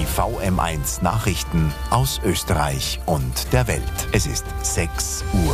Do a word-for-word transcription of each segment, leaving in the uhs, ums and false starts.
V M eins Nachrichten aus Österreich und der Welt. Es ist sechs Uhr.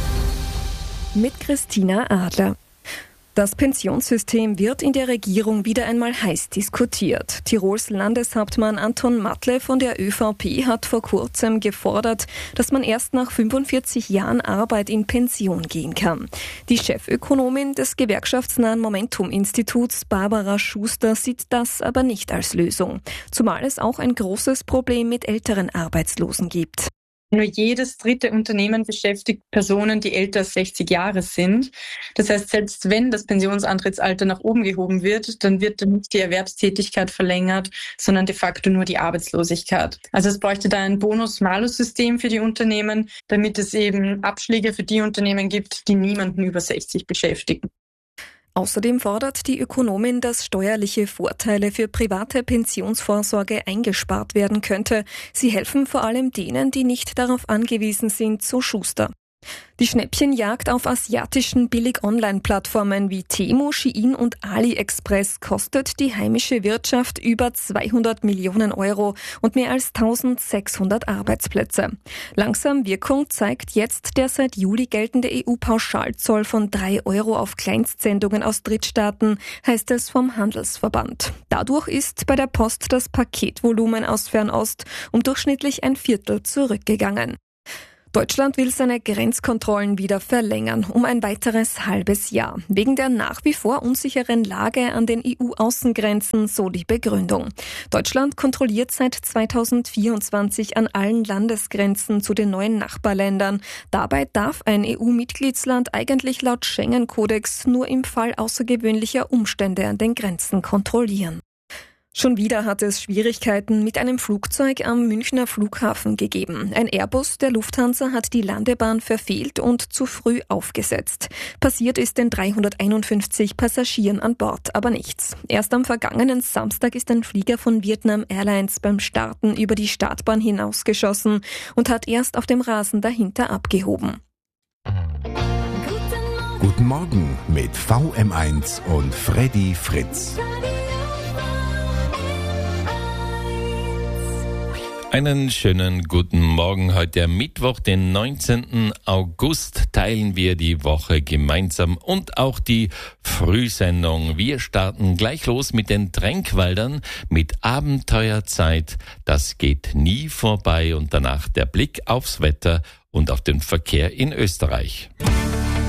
Mit Christina Adler. Das Pensionssystem wird in der Regierung wieder einmal heiß diskutiert. Tirols Landeshauptmann Anton Matle von der ÖVP hat vor kurzem gefordert, dass man erst nach fünfundvierzig Jahren Arbeit in Pension gehen kann. Die Chefökonomin des gewerkschaftsnahen Momentum-Instituts, Barbara Schuster, sieht das aber nicht als Lösung. Zumal es auch ein großes Problem mit älteren Arbeitslosen gibt. Nur jedes dritte Unternehmen beschäftigt Personen, die älter als sechzig Jahre sind. Das heißt, selbst wenn das Pensionsantrittsalter nach oben gehoben wird, dann wird nicht die Erwerbstätigkeit verlängert, sondern de facto nur die Arbeitslosigkeit. Also es bräuchte da ein Bonus-Malus-System für die Unternehmen, damit es eben Abschläge für die Unternehmen gibt, die niemanden über sechzig beschäftigen. Außerdem fordert die Ökonomin, dass steuerliche Vorteile für private Pensionsvorsorge eingespart werden könnte. Sie helfen vor allem denen, die nicht darauf angewiesen sind, so Schuster. Die Schnäppchenjagd auf asiatischen Billig-Online-Plattformen wie Temu, Shein und AliExpress kostet die heimische Wirtschaft über zweihundert Millionen Euro und mehr als eintausendsechshundert Arbeitsplätze. Langsam Wirkung zeigt jetzt der seit Juli geltende E U-Pauschalzoll von drei Euro auf Kleinstsendungen aus Drittstaaten, heißt es vom Handelsverband. Dadurch ist bei der Post das Paketvolumen aus Fernost um durchschnittlich ein Viertel zurückgegangen. Deutschland will seine Grenzkontrollen wieder verlängern, um ein weiteres halbes Jahr. Wegen der nach wie vor unsicheren Lage an den E U-Außengrenzen, so die Begründung. Deutschland kontrolliert seit zweitausendvierundzwanzig an allen Landesgrenzen zu den neuen Nachbarländern. Dabei darf ein E U-Mitgliedsland eigentlich laut Schengen-Kodex nur im Fall außergewöhnlicher Umstände an den Grenzen kontrollieren. Schon wieder hat es Schwierigkeiten mit einem Flugzeug am Münchner Flughafen gegeben. Ein Airbus der Lufthansa hat die Landebahn verfehlt und zu früh aufgesetzt. Passiert ist den dreihunderteinundfünfzig Passagieren an Bord aber nichts. Erst am vergangenen Samstag ist ein Flieger von Vietnam Airlines beim Starten über die Startbahn hinausgeschossen und hat erst auf dem Rasen dahinter abgehoben. Guten Morgen mit V M eins und Freddy Fritz. Einen schönen guten Morgen. Heute Mittwoch, den neunzehnten August, teilen wir die Woche gemeinsam und auch die Frühsendung. Wir starten gleich los mit den Tränkwaldern, mit Abenteuerzeit. Das geht nie vorbei und danach der Blick aufs Wetter und auf den Verkehr in Österreich.